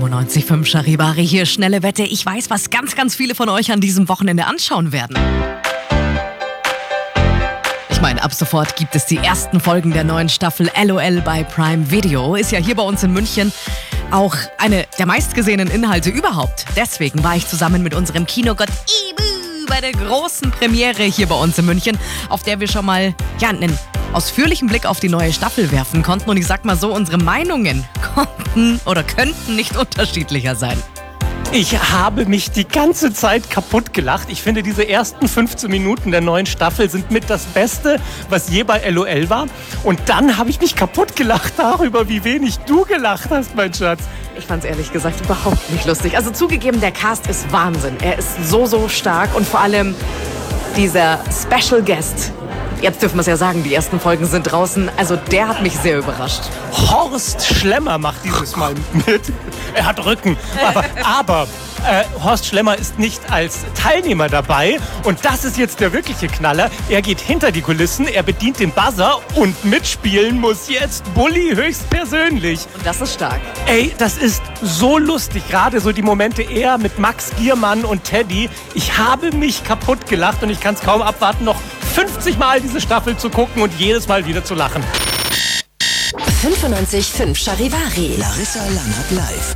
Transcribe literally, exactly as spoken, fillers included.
fünfundneunzig Komma fünf Charivari hier, schnelle Wette. Ich weiß, was ganz, ganz viele von euch an diesem Wochenende anschauen werden. Ich meine, ab sofort gibt es die ersten Folgen der neuen Staffel LOL bei Prime Video. Ist ja hier bei uns in München auch eine der meistgesehenen Inhalte überhaupt. Deswegen war ich zusammen mit unserem Kinogott Ibu bei der großen Premiere hier bei uns in München, auf der wir schon mal ja, einen ausführlichen Blick auf die neue Staffel werfen konnten. Und ich sag mal so, unsere Meinungen konnten oder könnten nicht unterschiedlicher sein. Ich habe mich die ganze Zeit kaputt gelacht. Ich finde, diese ersten fünfzehn Minuten der neuen Staffel sind mit das Beste, was je bei LOL war. Und dann habe ich mich kaputt gelacht darüber, wie wenig du gelacht hast, mein Schatz. Ich fand's ehrlich gesagt überhaupt nicht lustig. Also zugegeben, der Cast ist Wahnsinn. Er ist so, so stark und vor allem dieser Special Guest. Jetzt dürfen wir es ja sagen, die ersten Folgen sind draußen. Also der hat mich sehr überrascht. Horst Schlemmer macht dieses Mal mit. Er hat Rücken. Aber, aber äh, Horst Schlemmer ist nicht als Teilnehmer dabei. Und das ist jetzt der wirkliche Knaller. Er geht hinter die Kulissen, er bedient den Buzzer und mitspielen muss jetzt Bulli höchstpersönlich. Und das ist stark. Ey, das ist so lustig. Gerade so die Momente er mit Max Giermann und Teddy. Ich habe mich kaputt gelacht und ich kann es kaum abwarten, noch fünfzig Mal diese Staffel zu gucken und jedes Mal wieder zu lachen. fünfundneunzig Komma fünf Charivari. Larissa Lannert live.